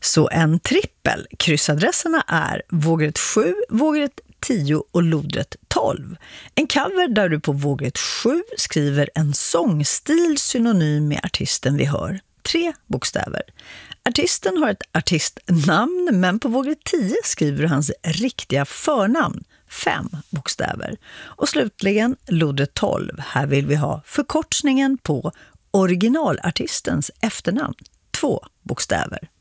Så en trippel. Kryssadresserna är vågrätt 7, vågrätt 10 och lodrätt 12. En cover där du på vågrätt 7 skriver en sångstil synonym med artisten vi hör. 3 bokstäver. Artisten har ett artistnamn, men på vågrätt 10 skriver du hans riktiga förnamn. 5 bokstäver. Och slutligen lodrätt 12. Här vill vi ha förkortningen på originalartistens efternamn. 2 bokstäver.